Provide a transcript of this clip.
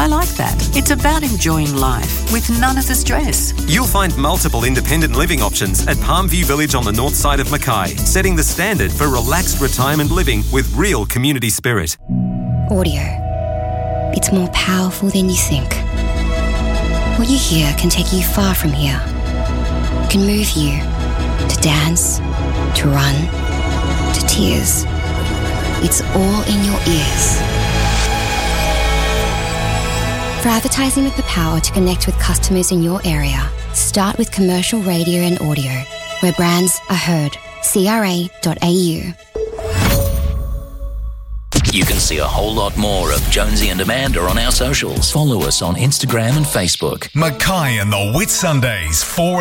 I like that. It's about enjoying life with none of the stress. You'll find multiple independent living options at Palmview Village on the north side of Mackay, setting the standard for relaxed retirement living with real community spirit. Audio. It's more powerful than you think. What you hear can take you far from here. It can move you to dance, to run, to tears. It's all in your ears. For advertising with the power to connect with customers in your area, start with commercial radio and audio, where brands are heard. CRA.au. You can see a whole lot more of Jonesy and Amanda on our socials. Follow us on Instagram and Facebook. Mackay and the Whitsundays, 4